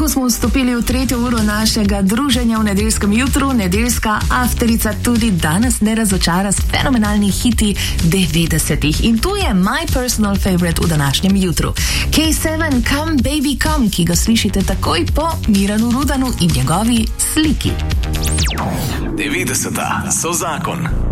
Tako smo vstopili v tretjo uro našega druženja v nedeljskem jutru. Nedeljska afterica tudi danes ne razočara s fenomenalnimi hiti 90-ih. In tu je my personal favorite v današnjem jutru. K7 Come Baby Come, ki ga slišite takoj po Miranu Rudanu in njegovi Sliki. 90 so zakon.